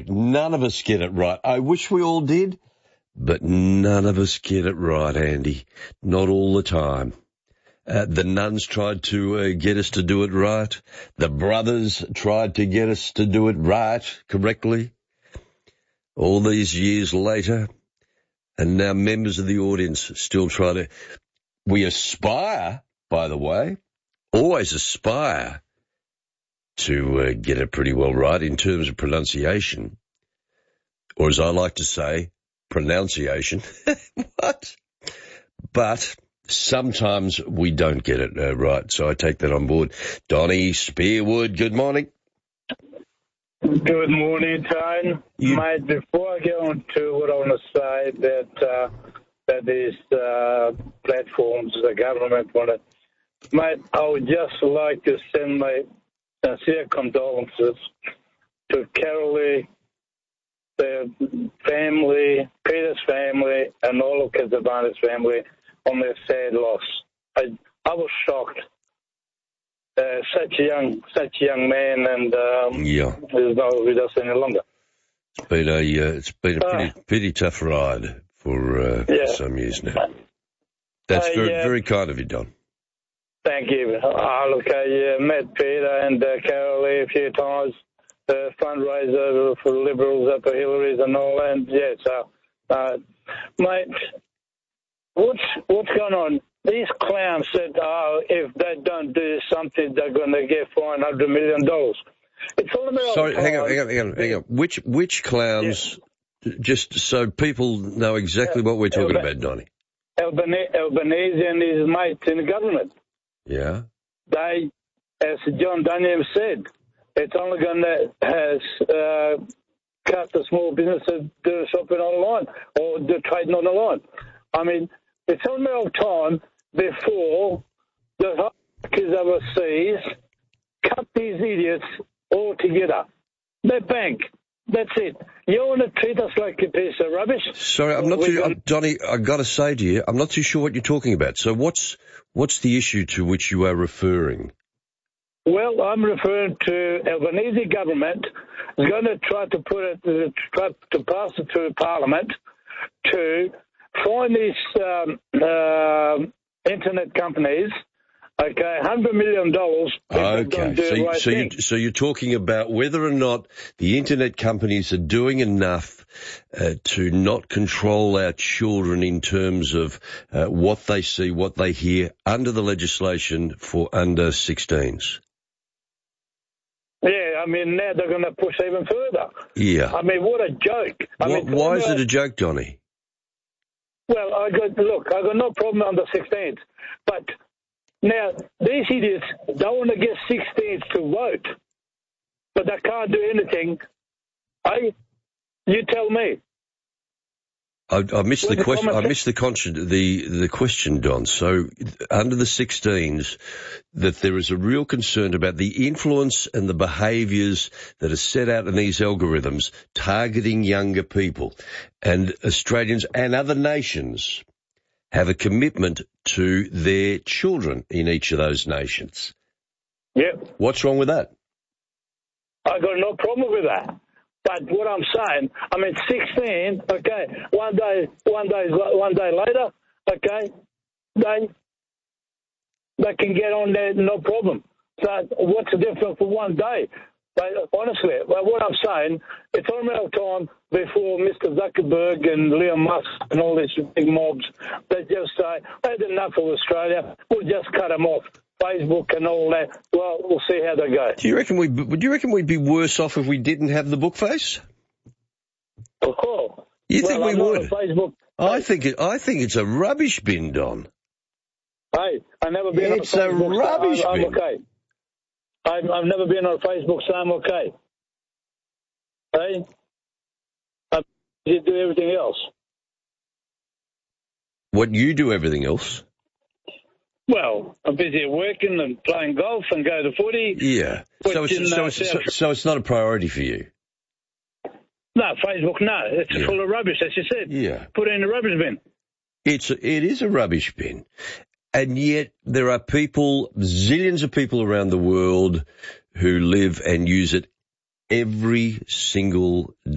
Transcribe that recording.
None of us get it right. I wish we all did, but none of us get it right, Andy. Not all the time. The nuns tried to get us to do it right. The brothers tried to get us to do it right, correctly. All these years later, and now members of the audience still try to... We aspire, by the way, always aspire to get it pretty well right in terms of pronunciation. Or as I like to say, pronunciation. What? But sometimes we don't get it right, so I take that on board. Donnie Spearwood, good morning. Good morning, Tone. Mate, before I get on to what I want to say, that these platforms, the government want to... Mate, I would just like to send my sincere condolences to Carolee, the family, Peter's family, and all of Kizabana's family on their sad loss. I was shocked. Such a young man, and there's no with us any longer. It's been a pretty tough ride for some years now. That's very kind of you, Don. Thank you. Look, I met Peter and Carolee a few times, the fundraiser for the Liberals up at Hillary's and all that. So, mate, what's going on? These clowns said, if they don't do something, they're going to get fined $100 million. It's all about... Sorry, hang on. Which clowns, just so people know exactly what we're talking about, Donnie? Albanese and his mates in the government. Yeah. They, as John Daniel said, it's only going to cut the small businesses do shopping online or do trading on the line. I mean, it's only a matter of time before the kids overseas cut these idiots all together. They bank. That's it. You want to treat us like a piece of rubbish? Sorry, I'm not too... Donnie, I've got to say to you, I'm not too sure what you're talking about. So what's the issue to which you are referring? Well, I'm referring to Albanese government is going to try to pass it through Parliament to find these internet companies, $100 million. Okay, so you're talking about whether or not the internet companies are doing enough to not control our children in terms of what they see, what they hear under the legislation for under 16s. Yeah, I mean, now they're going to push even further. Yeah. I mean, what a joke. Why is it a joke, Donnie? Well, I got no problem on the 16th, but now these idiots don't want to get 16th to vote, but they can't do anything. You tell me. I missed the question. I missed the question, Don. So under the 16s, that there is a real concern about the influence and the behaviours that are set out in these algorithms targeting younger people, and Australians and other nations have a commitment to their children in each of those nations. Yep. What's wrong with that? I got no problem with that. But what I'm saying, 16, okay, one day later, okay, they can get on there, no problem. So what's the difference for one day? But honestly, what I'm saying, it's only a matter of time before Mr. Zuckerberg and Elon Musk and all these big mobs, they just say, had enough of Australia, we'll just cut them off. Facebook and all that. Well, we'll see how they go. Do you reckon we'd be worse off if we didn't have the book face? Of course. You think we would? Facebook. I think it's a rubbish bin, Don. Hey, I've never been on Facebook. It's a rubbish bin. I'm okay. I've never been on Facebook, so I'm okay. Hey, you do everything else. What, you do everything else? Well, I'm busy working and playing golf and go to footy. Yeah. So it's not a priority for you? No, Facebook, no. It's full of rubbish, as you said. Yeah. Put it in the rubbish bin. It is a rubbish bin. And yet there are people, zillions of people around the world who live and use it every single